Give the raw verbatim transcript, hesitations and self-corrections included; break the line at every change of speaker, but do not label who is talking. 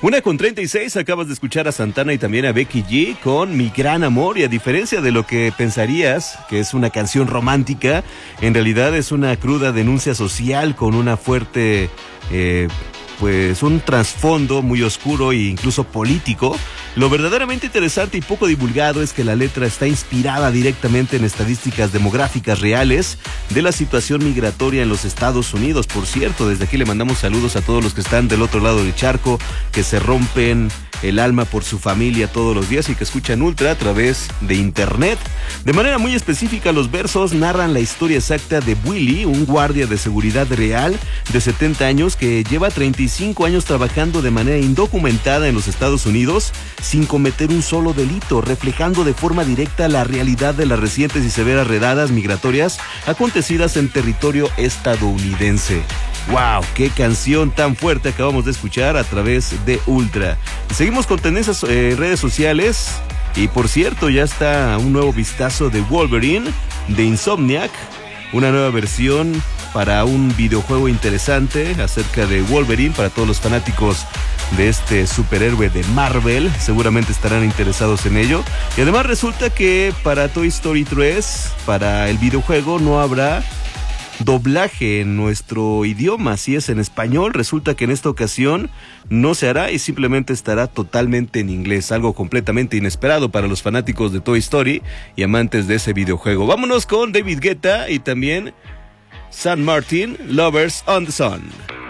Una con treinta y seis, acabas de escuchar a Santana y también a Becky G con Mi Gran Amor, y a diferencia de lo que pensarías que es una canción romántica, en realidad es una cruda denuncia social con una fuerte, eh, pues un trasfondo muy oscuro e incluso político. Lo verdaderamente interesante y poco divulgado es que la letra está inspirada directamente en estadísticas demográficas reales de la situación migratoria en los Estados Unidos. Por cierto, desde aquí le mandamos saludos a todos los que están del otro lado del charco, que se rompen el alma por su familia todos los días y que escuchan Ultra a través de internet. De manera muy específica, los versos narran la historia exacta de Willy, un guardia de seguridad real de setenta años que lleva treinta y cinco años trabajando de manera indocumentada en los Estados Unidos sin cometer un solo delito, reflejando de forma directa la realidad de las recientes y severas redadas migratorias acontecidas en territorio estadounidense. ¡Wow! ¡Qué canción tan fuerte acabamos de escuchar a través de Ultra! Seguimos con tendencias eh, redes sociales. Y por cierto, ya está un nuevo vistazo de Wolverine, de Insomniac. Una nueva versión para un videojuego interesante acerca de Wolverine para todos los fanáticos de este superhéroe de Marvel. Seguramente estarán interesados en ello. Y además resulta que para Toy Story tres, para el videojuego, no habrá doblaje en nuestro idioma, si es en español. Resulta que en esta ocasión no se hará y simplemente estará totalmente en inglés, algo completamente inesperado para los fanáticos de Toy Story y amantes de ese videojuego. Vámonos con David Guetta y también San Martin, Lovers on the Sun.